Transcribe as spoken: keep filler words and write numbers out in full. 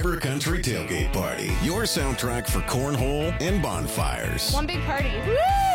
River Country Tailgate Party, your soundtrack for cornhole and bonfires. One big party. Woo!